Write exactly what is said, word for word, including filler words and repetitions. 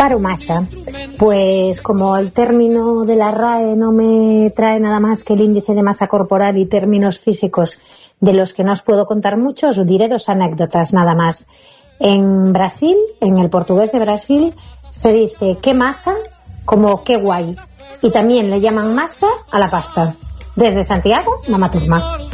Paro masa. Pues como el término de la R A E no me trae nada más que el índice de masa corporal y términos físicos de los que no os puedo contar mucho, os diré dos anécdotas nada más. En Brasil, en el portugués de Brasil, se dice qué masa como qué guay. Y también le llaman masa a la pasta. Desde Santiago, Mama Turma.